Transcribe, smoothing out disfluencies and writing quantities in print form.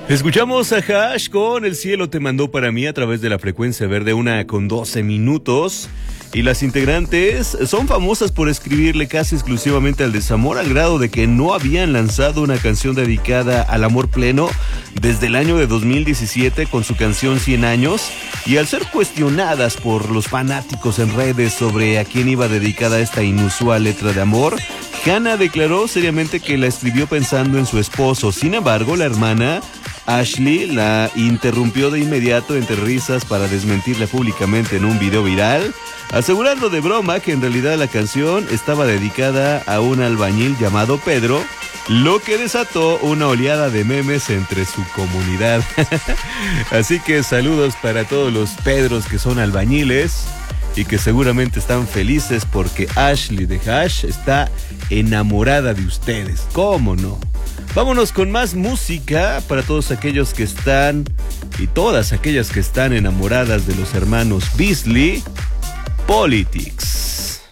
Escuchamos a Hash con El cielo te mandó para mí a través de la frecuencia verde, 1:12. Y las integrantes son famosas por escribirle casi exclusivamente al desamor, al grado de que no habían lanzado una canción dedicada al amor pleno desde el año de 2017 con su canción 100 años. Y al ser cuestionadas por los fanáticos en redes sobre a quién iba dedicada esta inusual letra de amor, Hannah declaró seriamente que la escribió pensando en su esposo. Sin embargo, la hermana Ashley la interrumpió de inmediato entre risas para desmentirla públicamente en un video viral, asegurando de broma que en realidad la canción estaba dedicada a un albañil llamado Pedro, lo que desató una oleada de memes entre su comunidad. Así que saludos para todos los Pedros que son albañiles y que seguramente están felices porque Ashley de Hash está enamorada de ustedes. ¿Cómo no? Vámonos con más música para todos aquellos que están y todas aquellas que están enamoradas de los hermanos Beasley. Politics.